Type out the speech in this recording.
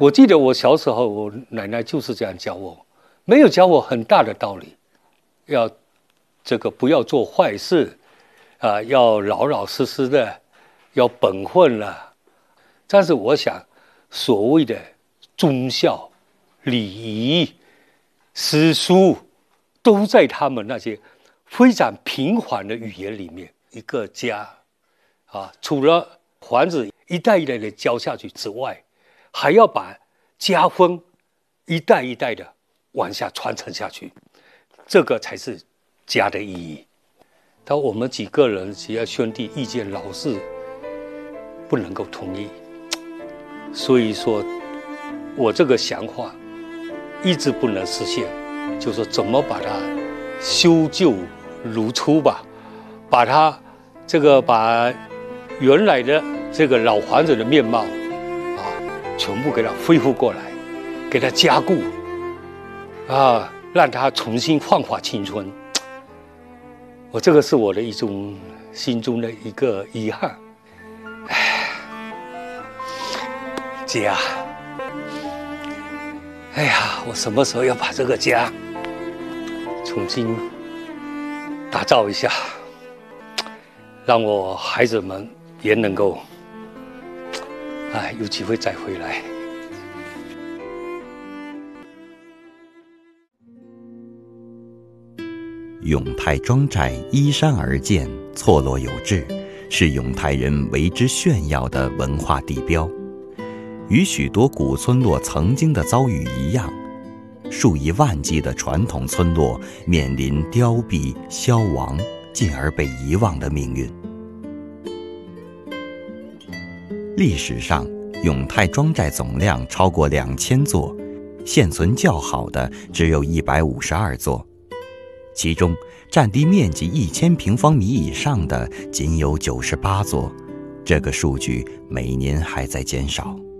我记得我小时候，我奶奶就是这样教我，没有教我很大的道理，要不要做坏事啊，要老老实实的，要本分了。但是我想，所谓的忠孝、礼仪、诗书，都在他们那些非常平缓的语言里面。一个家啊，除了房子一代一代的教下去之外，还要把家风一代一代的往下传承下去，这个才是家的意义。但我们几个人只要兄弟意见老是不能够统一，所以说我这个想法一直不能实现，就是说怎么把它修旧如初吧，把它把原来的这个老房子的面貌啊，全部给它恢复过来，给它加固啊，让它重新焕发青春。这个是我的一种心中的一个遗憾。家，哎呀，我什么时候要把这个家重新打造一下，让我孩子们也能够有机会再回来。 永泰庄寨依山而建，错落有致，是永泰人为之炫耀的文化地标。与许多古村落曾经的遭遇一样，数以万计的传统村落面临凋敝、消亡，进而被遗忘的命运。历史上，永泰庄寨总量超过2000座，现存较好的只有152座，其中占地面积1000平方米以上的仅有98座，这个数据每年还在减少。